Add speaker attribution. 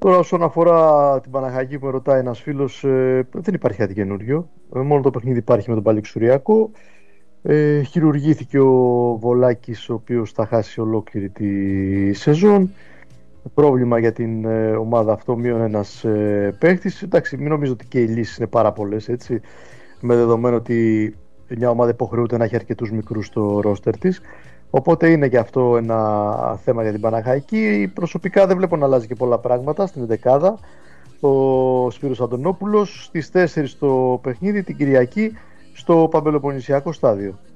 Speaker 1: Τώρα, όσον αφορά την Παναχαϊκή που με ρωτάει ένας φίλος, δεν υπάρχει κάτι καινούριο. Μόνο το παιχνίδι υπάρχει με τον Παλιξουριακό. Χειρουργήθηκε ο Βολάκης, ο οποίος θα χάσει ολόκληρη τη σεζόν. Πρόβλημα για την ομάδα αυτό, μείον ένας παίχτης. Εντάξει, μην νομίζω ότι και οι λύσεις είναι πάρα πολλές, έτσι, με δεδομένο ότι μια ομάδα υποχρεούται να έχει αρκετούς μικρούς στο ρόστερ της. Οπότε είναι και αυτό ένα θέμα για την Παναχαϊκή. Προσωπικά δεν βλέπω να αλλάζει και πολλά πράγματα στην 11η. Ο Σπύρος Αντωνόπουλος στις 4 το παιχνίδι την Κυριακή στο Παμπελοποννησιακό στάδιο.